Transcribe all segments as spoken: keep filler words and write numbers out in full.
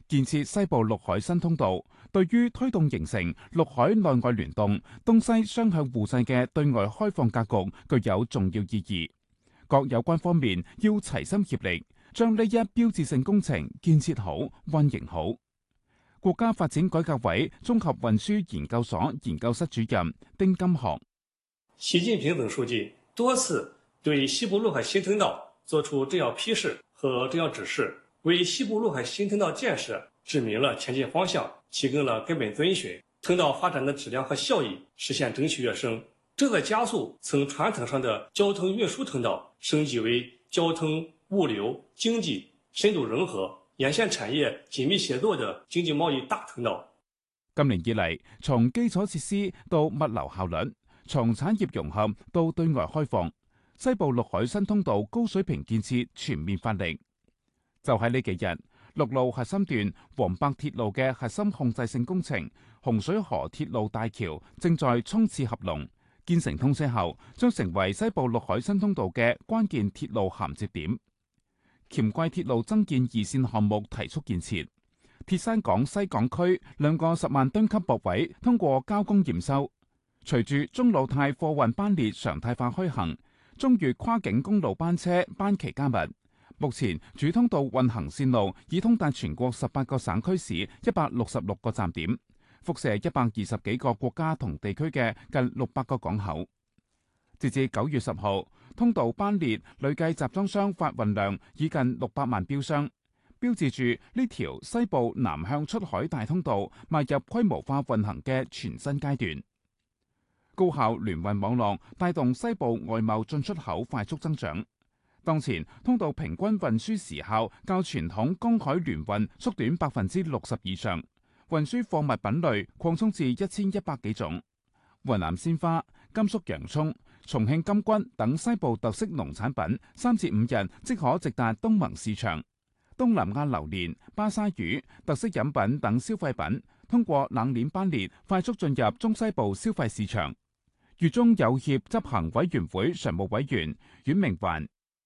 建設西部陸海新通道，對於推動形成陸海內外聯動、東西雙向互濟嘅對外開放格局具有重要意義。各有關方面要齊心協力，將呢一標誌性工程建設好、運營好。國家發展改革委綜合運輸研究所研究室主任丁金學： 習近平總書記多次對西部陸海新通道作出重要批示和重要指示，為西部陸海新通道建設指明了前進方向，提供了根本遵循，通道發展的質量和效益實現整體躍升。這個加速從傳統上的交通運輸通道升級為交通物流經濟深度融合、沿線產業緊密協作的經濟貿易大通道。 今年以嚟，從基礎設施到物流效率，從產業融合到對外開放，西部陸海新通道高水平建設全面發力。就喺呢幾日，陸路核心段黃伯鐵路嘅核心控制性工程洪水河鐵路大橋正在衝刺合龍。建成通車後，將成為西部陸海新通道嘅關鍵鐵路銜接點。黔桂鐵路增建二線項目提速建設，鐵山港西港區兩個十萬噸級駁位通過交工驗收。隨住中老泰貨運班列常態化開行，中越跨境公路班車班期加密。目前主通道運行線路已通達全國十八個省區市一百六十六個站點，輻射一百二十幾個國家同地區嘅近六百個港口。截至九月十號，通道班列累計集裝箱發運量已近六百萬標箱，標誌住呢條西部南向出海大通道邁入規模化運行嘅全新階段。高效聯運網絡帶動西部外貿進出口快速增長。當前通道平均運輸時效較傳統公海聯運縮短百分之六十以上。運輸貨物品類擴充至一千一百幾種，雲南鮮花、甘肅洋蔥、重慶金軍等西部特色農產品三至五日即可直達東盟市場。東南亞榴蓮、巴沙魚、特色飲品等消費品通過冷鏈班列快速進入中西部消費市場。粵中友協執行委員會常務委員阮明環：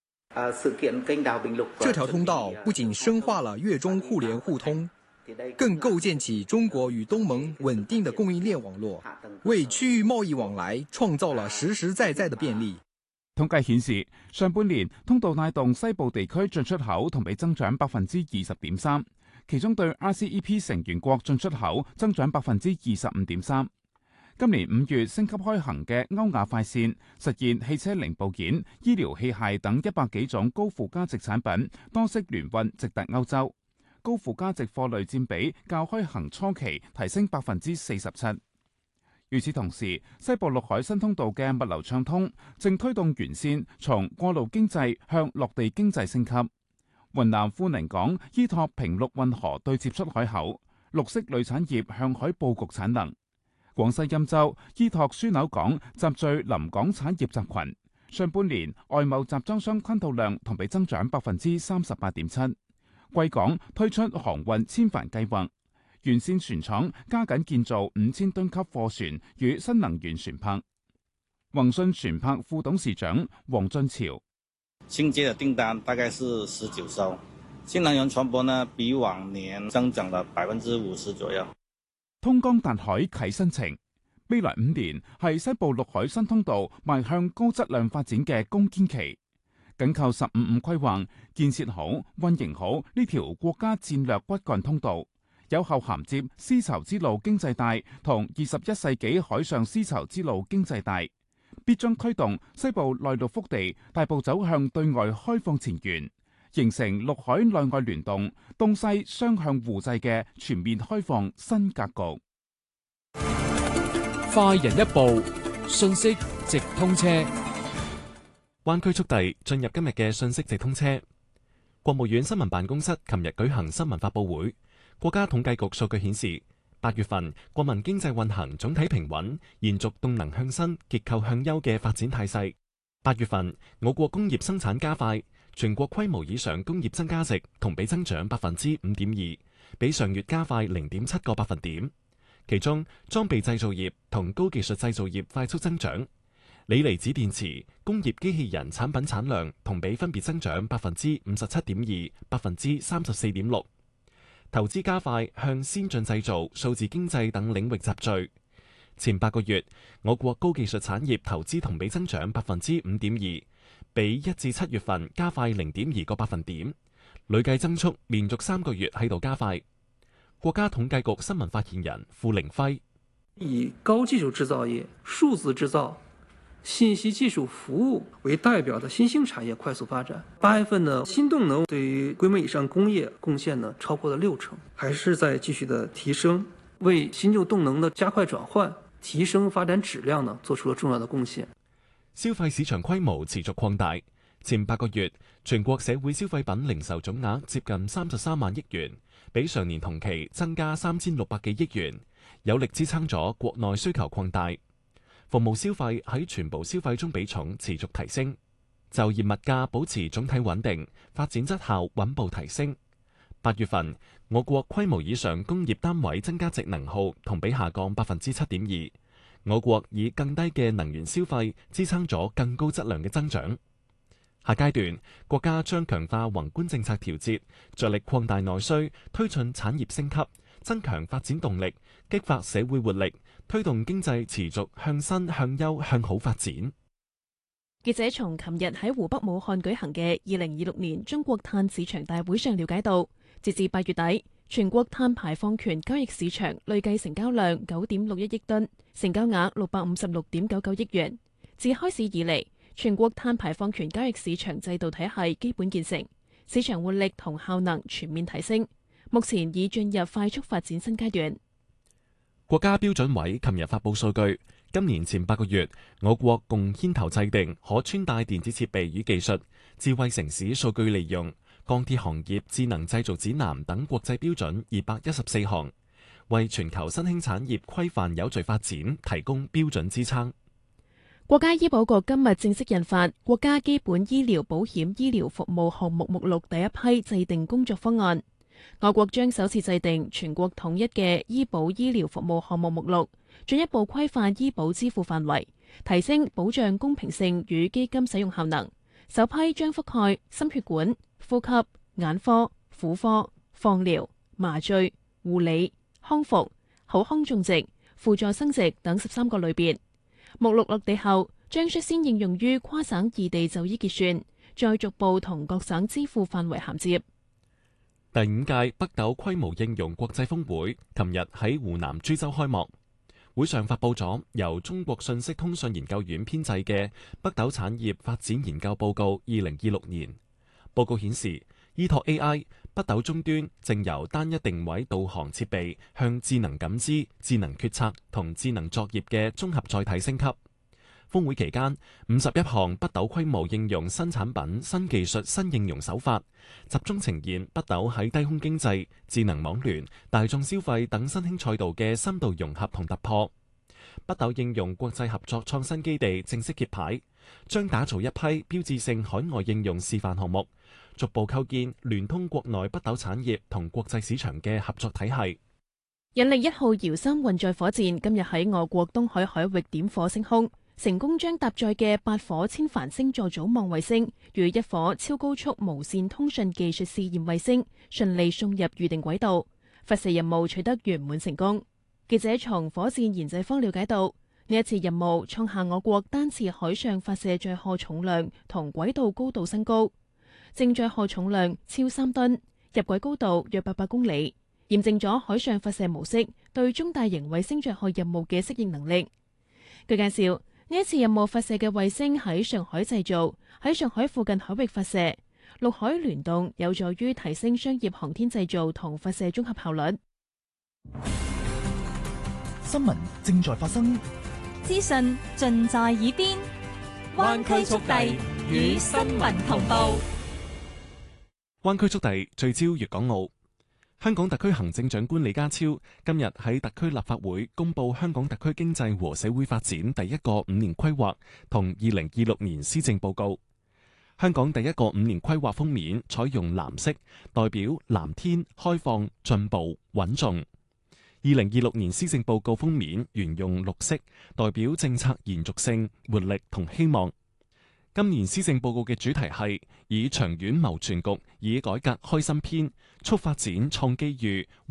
這條通道不僅深化了粵中互聯互通，更構建起中國與東盟穩定的供應鏈網絡，為區域貿易往來創造了實實在在的便利。 統計顯示，上半年通道帶動西部地區進出口同比增長百分之二十點三，其中對 R C E P 成員國進出口增長百分之二十五點三。今年五月升級開行嘅歐亞快線，實現汽車零部件、醫療器械等一百幾種高附加值產品多式聯運直達歐洲。高附加值貨類佔比較開行初期提升百分之四十七。與此同時，西部陸海新通道嘅物流暢通，正推動沿線從過路經濟向落地經濟升級。雲南富寧港依託平陸運河對接出海口，綠色鋁產業向海佈局產能。廣西欽州依託樞紐港集聚臨港產業集群，上半年外貿集裝箱吞吐量同比增長百分之三十八點七。貴港推出航運千帆計劃，沿線船廠加緊建造五千噸級貨船與新能源船舶。宏信船舶副董事長黃俊潮： 新接的訂單大概是十九艘，新能源船舶呢比往年增長了百分之五十左右。 通江達海啟新程，未來五年係西部陸海新通道邁向高質量發展嘅攻堅期。緊扣十五五規劃，建設好、運營好呢條國家戰略骨幹通道，有效銜接絲綢之路經濟帶同二十一世紀海上絲綢之路經濟帶，必將推動西部內陸腹地大步走向對外開放前沿，形成陸海內外聯動、東西雙向互濟嘅全面開放新格局。 快人一步，信息直通車。 灣區速遞進入今日嘅信息直通車。國務院新聞辦公室琴日舉行新聞發佈會。國家統計局數據顯示，八月份國民經濟運行總體平穩，延續動能向新、結構向優嘅發展態勢。八月份我國工業生產加快，全國規模以上工業增加值同比增長百分之五點二，比上月加快零點七個百分點。其中裝備製造業同高技術製造業快速增長。鋰離子電池、工業機器人產品產量同比分別增長百分之五十七點二、百分之三十四點六。 投資加快向先進製造、數字經濟等領域集聚。前八個月，我國高技術產業投資同比增長百分之五點二，比一至七月份加快零點二個百分點，累計增速連續三個月喺度加快。國家統計局新聞發言人傅凌輝： 以高技術製造業、數字製造、信息技術服務為代表的新興產業快速發展。八月份呢，新動能對於規模以上工業貢獻呢超過了六成，還是在繼續的提升，為新舊動能的加快轉換、提升發展質量呢做出了重要的貢獻。 消費市場規模持續擴大，前八個月全國社會消費品零售總額接近三十三萬億元，比上年同期增加三千六百幾億元，有力支撐咗國內需求擴大。服務消費喺全部消費中比重持續提升，就業物價保持總體穩定，發展質效穩步提升。八月份，我國規模以上工業單位增加值能耗同比下降百分之七點二。我國以更低嘅能源消費支撐咗更高質量嘅增長。下階段，國家將強化宏觀政策調節，着力擴大內需，推進產業升級，增強發展動力，激發社會活力，推動經濟持續向新、向優、向好發展。 記者從琴日喺湖北武漢舉行嘅二零二六年中國碳市場大會上了解到，截至八月底，全國碳排放權交易市場累計成交量九點六一億噸，成交額六百五十六點九九億元。自開市以嚟，全國碳排放權交易市場制度體系基本建成，市場活力同效能全面提升，目前已進入快速發展新階段。 國家標準委琴日發布數據，今年前八個月，我國共牽頭制定可穿戴電子設備與技術、智慧城市數據利用、鋼鐵行業智能製造指南等國際標準二百一十四項，為全球新興產業規範有序發展提供標準支撐。 國家醫保局今日正式印發《國家基本醫療保險醫療服務項目目錄》第一批制定工作方案。我國將首次制定全國統一嘅醫保醫療服務項目目錄，進一步規範醫保支付範圍，提升保障公平性與基金使用效能。首批將覆蓋心血管、呼吸、眼科、婦科、放療、麻醉、護理、康復、口腔種植、輔助生殖等十三個類別。目錄落地後，將率先應用於跨省異地就醫結算，再逐步同各省支付範圍銜接。 第五屆北斗規模應用國際峰會琴日喺湖南株洲開幕，會上發佈咗由中國信息通訊研究院編製嘅《北斗產業發展研究報告二零二六年》。報告顯示，依託 A I， 北斗終端正由單一定位導航設備向智能感知、智能決策同智能作業嘅綜合載體升級。峰會期間，五十一項北斗規模應用新產品、新技術、新應用手法，集中呈現北斗喺低空經濟、智能網聯、大眾消費等新興賽道嘅深度融合同突破。北斗應用國際合作創新基地正式揭牌，將打造一批標誌性海外應用示範項目，逐步構建聯通國內北斗產業同國際市場嘅合作體系。 引力一號遙三運載火箭今日喺我國東海海域點火升空，成功將搭載嘅八顆千帆星座組望衛星與一顆超高速無線通訊技術試驗衛星順利送入預定軌道，發射任務取得圓滿成功。記者從火箭研製方了解到，呢一次任務創下我國單次海上發射載荷重量同軌道高度新高，正載荷重量超三噸，入軌高度約八百公里，驗證咗海上發射模式對中大型衛星載荷任務嘅適應能力。據介紹，呢一次任務發射嘅衛星喺上海製造，喺上海附近海域發射，陸海聯動有助於提升商業航天製造同發射綜合效率。 新聞正在發生， 資訊盡在耳邊，灣區速遞與新聞同步。 灣區速遞聚焦粵港澳。香港特區行政長官李家超今日喺特區立法會公布香港特區經濟和社會發展第一個五年規劃同二零二六年施政報告。香港第一個五年規劃封面採用藍色，代表藍天、開放、進步、穩重。二零二六年施政報告封面沿用綠色，代表政策延續性、活力同希望。 今年施政報告嘅主題係以長遠謀全局，以改革開新篇，促發展創機遇。